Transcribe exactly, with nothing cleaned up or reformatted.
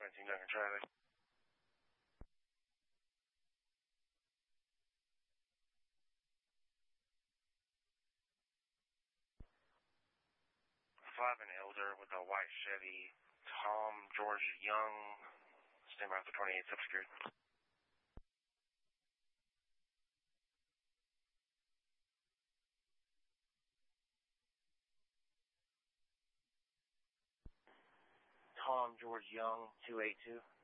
nineteen Duncan Charlie. Five and elder with a white Chevy. Tom George Young. Stand by for twenty-eight subsecured. Tom George Young, two eight two.